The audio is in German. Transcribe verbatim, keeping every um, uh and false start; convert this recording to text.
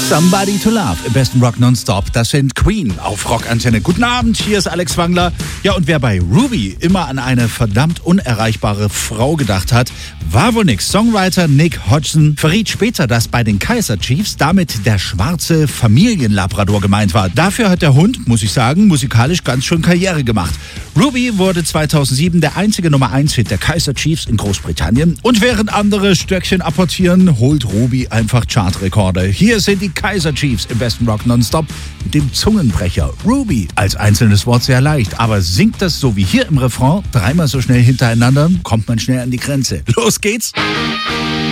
Somebody to Love im besten Rock nonstop. Das sind Queen auf Rockantenne. Guten Abend, hier ist Alex Wangler. Ja, und wer bei Ruby immer an eine verdammt unerreichbare Frau gedacht hat, war wohl nix. Songwriter Nick Hodgson verriet später, dass bei den Kaiser Chiefs damit der schwarze Familienlabrador gemeint war. Dafür hat der Hund, muss ich sagen, musikalisch ganz schön Karriere gemacht. Ruby wurde zweitausendsieben der einzige Nummer eins Hit der Kaiser Chiefs in Großbritannien. Und während andere Stöckchen apportieren, holt Ruby einfach Chartrekorde. Hier sind die Kaiser Chiefs im besten Rock nonstop mit dem Zungenbrecher. Ruby, als einzelnes Wort sehr leicht, aber singt das so wie hier im Refrain, dreimal so schnell hintereinander, kommt man schnell an die Grenze. Los geht's!